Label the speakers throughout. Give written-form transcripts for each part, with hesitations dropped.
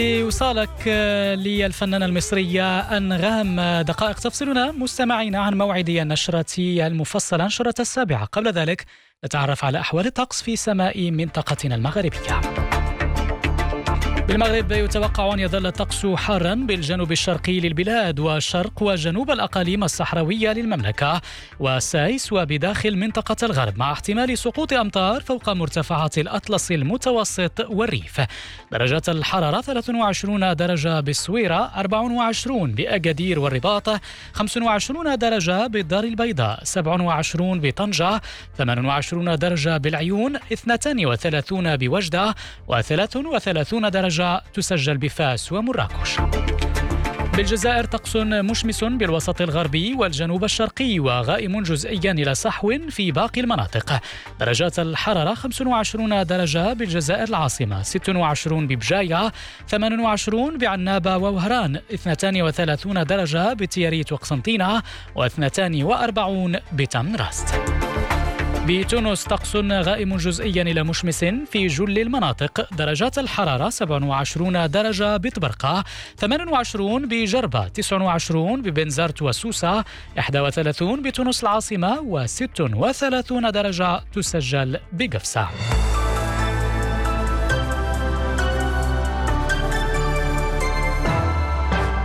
Speaker 1: وصالك للفنانة المصرية أنغام. دقائق تفصلنا مستمعينا عن موعد النشرة المفصلة، نشرة 7. قبل ذلك نتعرف على أحوال الطقس في سماء منطقتنا المغربية. بالمغرب يتوقع أن يظل الطقس حارا بالجنوب الشرقي للبلاد وشرق وجنوب الأقاليم الصحراوية للمملكة وسايس وبداخل منطقة الغرب، مع احتمال سقوط أمطار فوق مرتفعات الأطلس المتوسط والريف. درجات الحرارة 23 درجة بالصويرة، 24 بأكادير والرباط، 25 درجة بالدار البيضاء، 27 بطنجة، 28 درجة بالعيون، 32 بوجدة، و33 درجة تسجل بفاس ومراكش. بالجزائر طقس مشمس بالوسط الغربي والجنوب الشرقي وغائم جزئيا إلى صحو في باقي المناطق. درجات الحرارة 25 درجة بالجزائر العاصمة، 26 ببجاية، 28 بعنابة ووهران، 32 درجة بتياريت وقسنطينة، و42 بتمنراست. بتونس طقس غائم جزئيا إلى مشمس في جل المناطق. درجات الحرارة 27 درجة بطبرقة، 28 بجربة، 29 ببنزرت وسوسة، 31 بتونس العاصمة، و36 درجة تسجل بقفصة.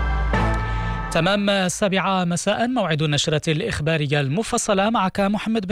Speaker 1: تمام 7 مساء، موعد النشرة الإخبارية المفصلة، معك محمد